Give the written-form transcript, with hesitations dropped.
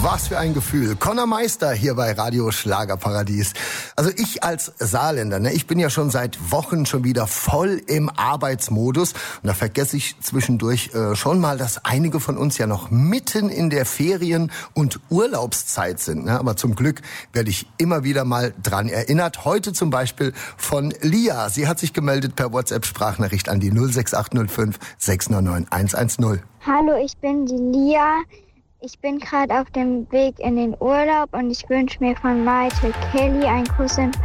Was für ein Gefühl. Conor Meister hier bei Radio Schlagerparadies. Also ich als Saarländer, ich bin ja schon seit Wochen schon wieder voll im Arbeitsmodus. Und da vergesse ich zwischendurch schon mal, dass einige von uns ja noch mitten in der Ferien- und Urlaubszeit sind. Aber zum Glück werde ich immer wieder mal dran erinnert. Heute zum Beispiel von Lia. Sie hat sich gemeldet per WhatsApp-Sprachnachricht an die 06805 699 110. Hallo, ich bin die Lia. Ich bin gerade auf dem Weg in den Urlaub und ich wünsche mir von Maite Kelly einen Kuss in